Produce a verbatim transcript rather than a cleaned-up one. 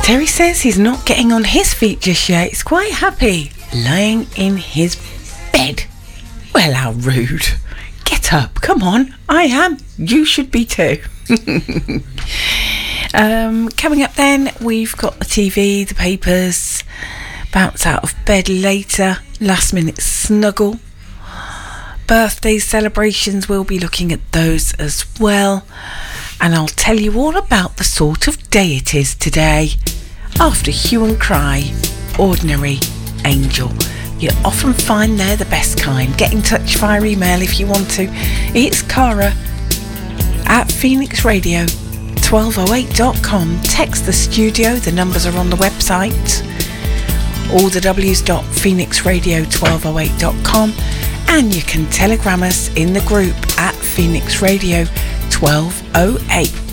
Terry says he's not getting on his feet just yet. He's quite happy lying in his bed. Well, how rude. Get up, come on. I am. You should be too. um, coming up then, we've got the T V, the papers, bounce out of bed later, last minute snuggle. Birthday celebrations, we'll be looking at those as well. And I'll tell you all about the sort of day it is today. After Hue and Cry, Ordinary Angel. You often find they're the best kind. Get in touch via email if you want to. It's Cara at phoenix radio twelve oh eight dot com. Text the studio, the numbers are on the website. All the w's dot phoenix radio twelve oh eight dot com. And you can telegram us in the group at Phoenix Radio twelve oh eight.